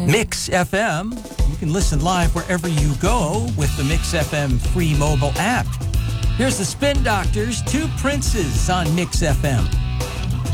Mix FM. You can listen live wherever you go with the Mix FM free mobile app. Here's the Spin Doctors, Two Princes on Mix FM.